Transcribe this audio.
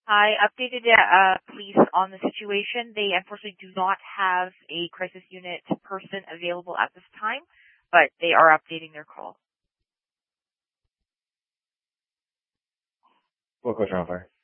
I updated police on the situation. They unfortunately do not have a crisis unit person available at this time, but they are updating their call. What question on fire?